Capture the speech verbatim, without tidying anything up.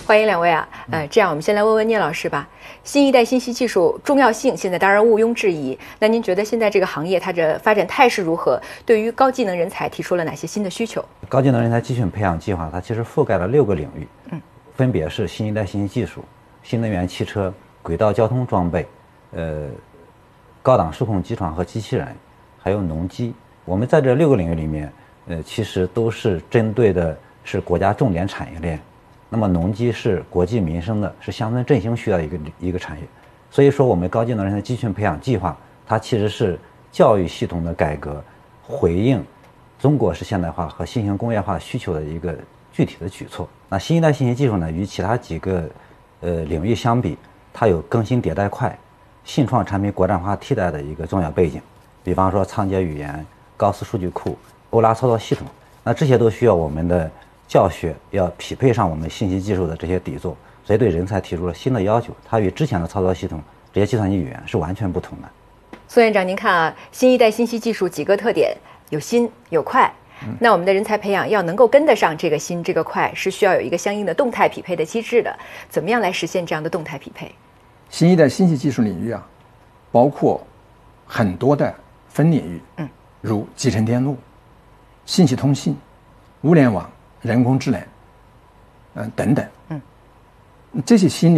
欢迎两位啊，呃，这样我们先来问问聂老师吧。新一代信息技术重要性现在当然毋庸置疑，那您觉得现在这个行业它的发展态势如何？对于高技能人才提出了哪些新的需求？ 高技能人才集训培养计划它其实覆盖了六个领域， 嗯， 分别是新一代信息技术、新能源汽车、轨道交通装备、呃，高档数控机床和机器人，还有农机。我们在这六个领域里面，呃，其实都是针对的是国家重点产业链。那么农机是国计民生的，是乡村振兴需要一个一个产业。所以说，我们高技能人才集训培养计划，它其实是教育系统的改革，回应中国式现代化和新型工业化需求的一个具体的举措。那新一代信息技术呢，与其他几个呃领域相比，它有更新迭代快、信创产品国产化替代的一个重要背景。比方说仓颉语言、高斯数据库、欧拉操作系统，那这些都需要我们的教学要匹配上我们信息技术的这些底座，所以对人才提出了新的要求。它与之前的操作系统这些计算机语言是完全不同的。 苏院长，您看啊，新一代信息技术几个特点，有新有快。嗯、那我们的人才培养要能够跟得上这个新这个快，是需要有一个相应的动态匹配的机制的。怎么样来实现这样的动态匹配？ 新一代信息技术领域啊，包括很多的分领域，嗯，如集成电路、信息通信、物联网、人工智能，嗯、呃、等等，嗯，这些新